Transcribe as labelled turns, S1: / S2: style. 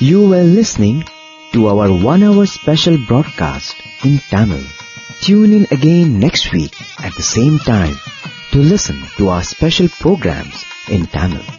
S1: You were listening to our 1 hour special broadcast in Tamil. Tune in again next week at the same time to listen to our special programs in Tamil.